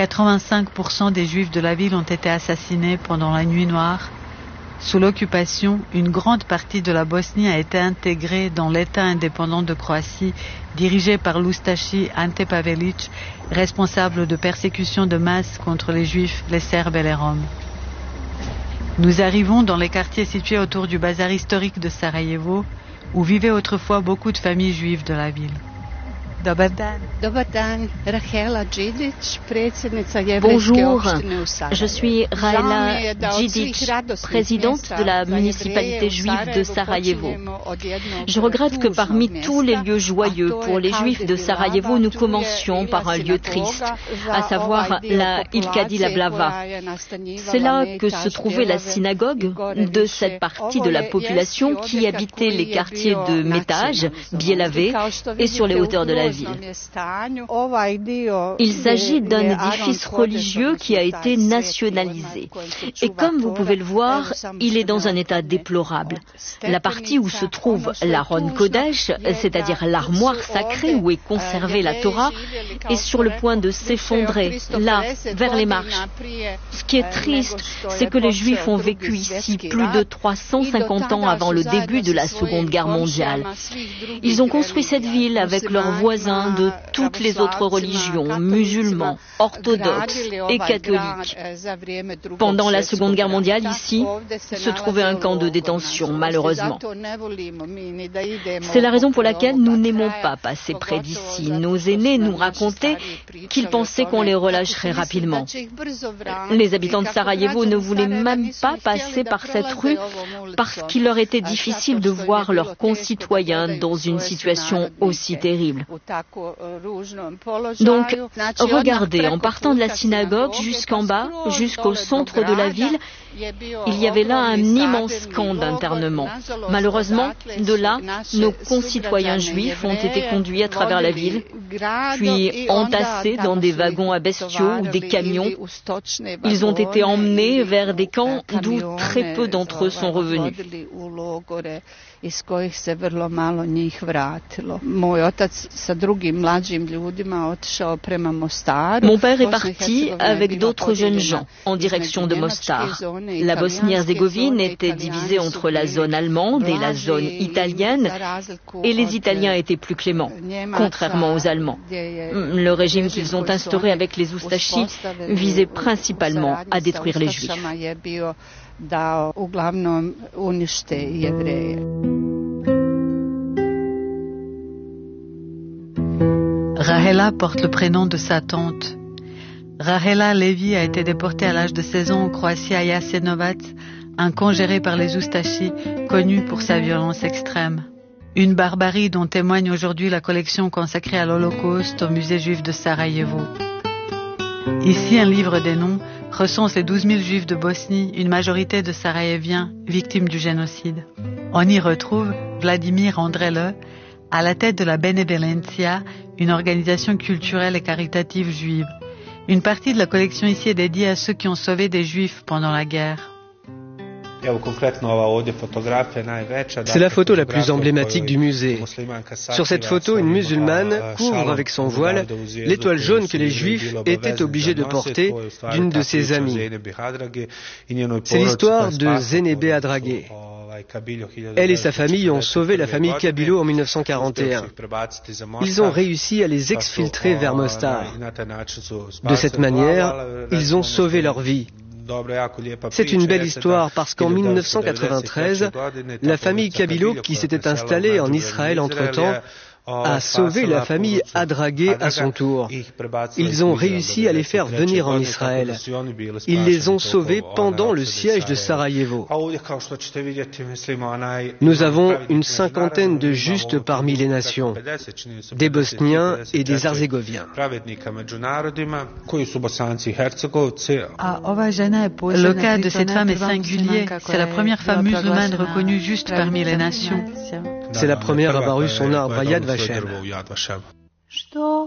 85% des Juifs de la ville ont été assassinés pendant la Nuit noire. Sous l'occupation, une grande partie de la Bosnie a été intégrée dans l'État indépendant de Croatie, dirigé par l'Oustachi Ante Pavelić, responsable de persécutions de masse contre les Juifs, les Serbes et les Roms. Nous arrivons dans les quartiers situés autour du bazar historique de Sarajevo, où vivaient autrefois beaucoup de familles juives de la ville. Bonjour, je suis Rahela Djidic, présidente de la municipalité juive de Sarajevo. Je regrette que parmi tous les lieux joyeux pour les Juifs de Sarajevo, nous commencions par un lieu triste, à savoir la Ilkadila Blava. C'est là que se trouvait la synagogue de cette partie de la population qui habitait les quartiers de Metaj, Bjelavé et sur les hauteurs de la ville. Il s'agit d'un édifice religieux qui a été nationalisé. Et comme vous pouvez le voir, il est dans un état déplorable. La partie où se trouve l'Aron Kodesh, c'est-à-dire l'armoire sacrée où est conservée la Torah, est sur le point de s'effondrer, là, vers les marches. Ce qui est triste, c'est que les Juifs ont vécu ici plus de 350 ans avant le début de la Seconde Guerre mondiale. Ils ont construit cette ville avec leurs voisins de toutes les autres religions, musulmans, orthodoxes et catholiques. Pendant la Seconde Guerre mondiale, ici, se trouvait un camp de détention, malheureusement. C'est la raison pour laquelle nous n'aimons pas passer près d'ici. Nos aînés nous racontaient qu'ils pensaient qu'on les relâcherait rapidement. Les habitants de Sarajevo ne voulaient même pas passer par cette rue parce qu'il leur était difficile de voir leurs concitoyens dans une situation aussi terrible. Donc, regardez, en partant de la synagogue jusqu'en bas, jusqu'au centre de la ville, il y avait là un immense camp d'internement. Malheureusement, de là, nos concitoyens juifs ont été conduits à travers la ville, puis entassés dans des wagons à bestiaux ou des camions. Ils ont été emmenés vers des camps d'où très peu d'entre eux sont revenus. Mon père est parti avec d'autres jeunes gens en direction de Mostar. La Bosnie-Herzégovine était divisée entre la zone allemande et la zone italienne, et les Italiens étaient plus cléments, contrairement aux Allemands. Le régime qu'ils ont instauré avec les Oustachis visait principalement à détruire les Juifs. Rahela porte le prénom de sa tante. Rahela Levi a été déportée à l'âge de 16 ans en Croatie à Jasenovac, un camp géré par les Oustachis, connu pour sa violence extrême. Une barbarie dont témoigne aujourd'hui la collection consacrée à l'Holocauste au musée juif de Sarajevo. Ici, un livre des noms recense les 12 000 juifs de Bosnie, une majorité de Sarajeviens victimes du génocide. On y retrouve Vladimir Andrele, à la tête de la Benevolencia, une organisation culturelle et caritative juive. Une partie de la collection ici est dédiée à ceux qui ont sauvé des Juifs pendant la guerre. C'est la photo la plus emblématique du musée. Sur cette photo, une musulmane couvre avec son voile l'étoile jaune que les Juifs étaient obligés de porter d'une de ses amies. C'est l'histoire de Zenebe Adrague. Elle et sa famille ont sauvé la famille Kabilo en 1941. Ils ont réussi à les exfiltrer vers Mostar. De cette manière, ils ont sauvé leur vie. C'est une belle histoire parce qu'en 1993, la famille Kabilo, qui s'était installée en Israël entre-temps, a sauvé la famille Adrague à son tour. Ils ont réussi à les faire venir en Israël. Ils les ont sauvés pendant le siège de Sarajevo. Nous avons une cinquantaine de justes parmi les nations, des Bosniens et des Herzégoviens. Le cas de cette femme est singulier. C'est la première femme musulmane reconnue juste parmi les nations. C'est la première à avoir eu son arbre à Yad Vashem.